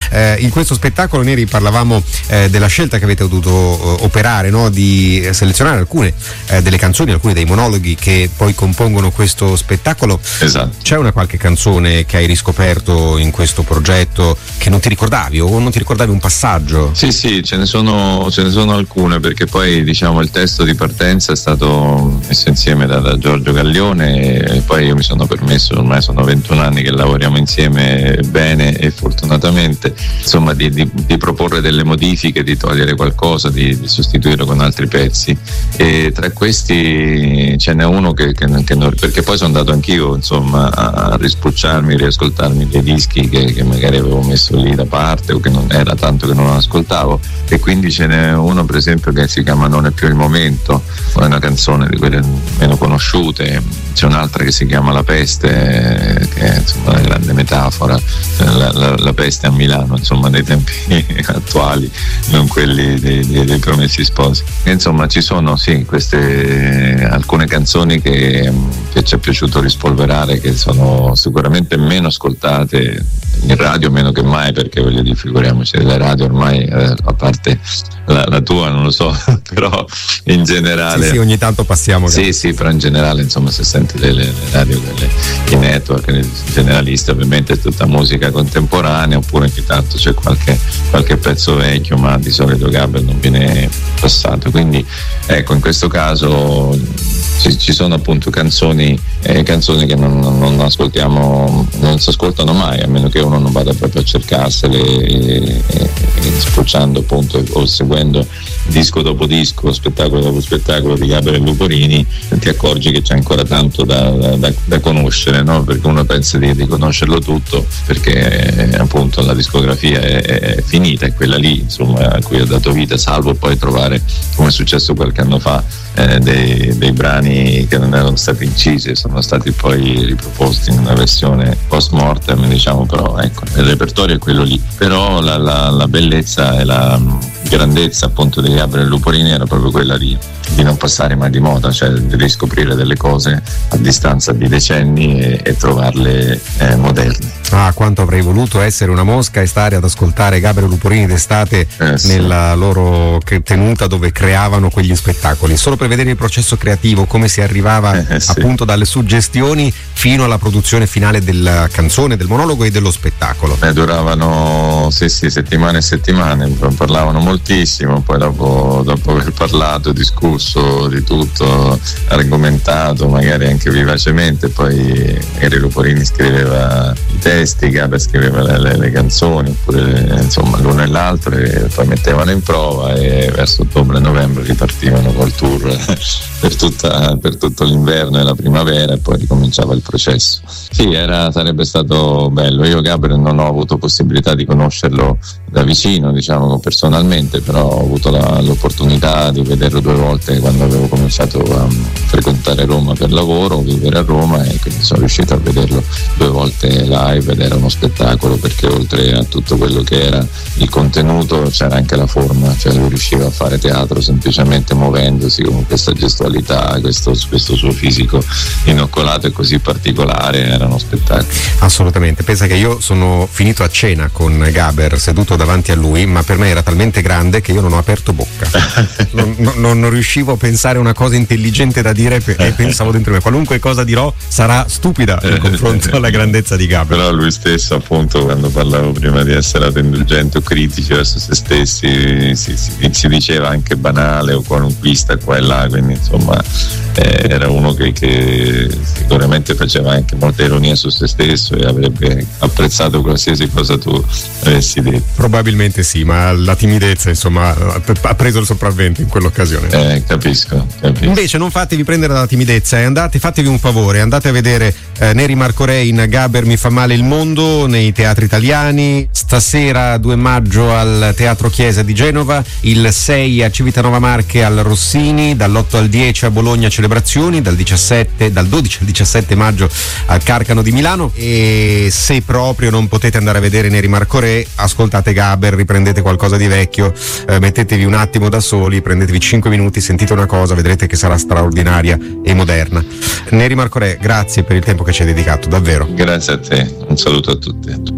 In questo spettacolo, Neri, parlavamo della scelta che avete dovuto operare, no? Di selezionare alcune delle canzoni, alcuni dei monologhi che poi compongono questo spettacolo. Esatto. C'è una qualche canzone che hai riscoperto in questo progetto che non ti ricordavi, o non ti ricordavi un passaggio? Sì, ce ne sono alcune, perché poi diciamo il testo di partenza è stato messo insieme da Giorgio Gaglione, e poi io mi sono permesso, ormai sono 21 anni che lavoriamo insieme bene e fortunatamente, insomma, di proporre delle modifiche, di togliere qualcosa, di sostituirlo con altri pezzi, e tra questi ce n'è uno che non, perché poi sono andato anch'io, insomma, a rispucciarmi, riascoltarmi dei dischi che magari avevo messo lì da parte o che non era tanto che non ascoltavo, e quindi ce n'è uno per esempio che si chiama Non è più il momento, è una canzone di quelle meno conosciute. C'è un'altra che si chiama La peste, che è insomma una grande metafora, la peste a Milano, insomma, nei tempi attuali, non quelli dei Promessi Sposi. E insomma ci sono queste alcune canzoni che ci è piaciuto rispolverare, che sono sicuramente meno ascoltate in radio, meno che mai, perché voglio dire, figuriamoci, le radio ormai, a parte la tua non lo so, però in generale sì, ogni tanto passiamo. Sì, però in generale, insomma, se senti le radio, i network generalisti, ovviamente è tutta musica contemporanea, oppure ogni tanto c'è qualche pezzo vecchio, ma di solito Gaber non viene passato. Quindi ecco, in questo caso ci sono appunto canzoni che non ascoltiamo, non si ascoltano mai, a meno che uno non vada proprio a cercarsele e spulciando appunto o seguendo disco dopo disco, spettacolo dopo spettacolo di Gaber e Luporini, ti accorgi che c'è ancora tanto da conoscere, no? Perché uno pensa di conoscerlo tutto, perché appunto la discografia è finita, è quella lì, insomma, a cui ha dato vita, salvo poi trovare, come è successo qualche anno fa, dei brani che non erano stati incisi e sono stati poi riproposti in una versione post mortem, diciamo. Però ecco, il repertorio è quello lì, però la bellezza e la grandezza appunto di Gaber e Luporini era proprio quella di non passare mai di moda, cioè di riscoprire delle cose a distanza di decenni e trovarle moderne. Quanto avrei voluto essere una mosca e stare ad ascoltare Gaber e Luporini d'estate nella loro tenuta dove creavano quegli spettacoli, solo per vedere il processo creativo, come si arrivava appunto dalle suggestioni fino alla produzione finale della canzone, del monologo e dello spettacolo. Duravano settimane e settimane, parlavano moltissimo, poi dopo aver parlato, discusso di tutto, argomentato magari anche vivacemente, poi magari Luporini scriveva i testi, Gaber scriveva le canzoni, oppure insomma l'uno e l'altro, e poi mettevano in prova e verso ottobre-novembre ripartivano col tour per tutto l'inverno e la primavera, e poi ricominciava il processo. Sì, sarebbe stato bello. Io Gaber non ho avuto possibilità di conoscerlo da vicino, diciamo, personalmente, però ho avuto l'opportunità di vederlo 2 volte quando avevo cominciato a frequentare Roma per lavoro, vivere a Roma, e quindi sono riuscito a vederlo 2 volte live, ed era uno spettacolo, perché oltre a tutto quello che era il contenuto c'era anche la forma, cioè lui riusciva a fare teatro semplicemente muovendosi con questa gestualità, questo suo fisico inoccolato e così particolare, era uno spettacolo. Assolutamente. Pensa che io sono finito a cena con Gaber seduto davanti a lui, ma per me era talmente grande che io non ho aperto bocca. non riuscivo a pensare una cosa intelligente da dire, e pensavo dentro me, qualunque cosa dirò sarà stupida in confronto alla grandezza di Gaber. Però lui stesso, appunto, quando parlavo prima di essere indulgenti o critici verso se stessi, si diceva anche banale o qualunquista qua e là, quindi insomma era uno che sicuramente faceva anche molta ironia su se stesso e avrebbe apprezzato qualsiasi cosa tu avessi detto. Probabilmente sì, ma la timidezza insomma ha preso il sopravvento in quell'occasione. Capisco. Invece non fatevi prendere dalla timidezza e fatevi un favore, andate a vedere Neri Marco Re in Gaber mi fa male il mondo nei teatri italiani. Stasera 2 maggio al Teatro Chiesa di Genova, il 6 a Civitanova Marche al Rossini, dall'8 al 10 a Bologna Celebrazioni, dal 12 al 17 maggio al Carcano di Milano. E se proprio non potete andare a vedere Neri Marco Re, ascoltate Gaber, riprendete qualcosa di vecchio, mettetevi un attimo da soli, prendetevi 5 minuti, sentite una cosa, vedrete che sarà straordinaria e moderna. Neri Marco Re, grazie per il tempo che ci hai dedicato, davvero. Grazie a te, un saluto a tutti.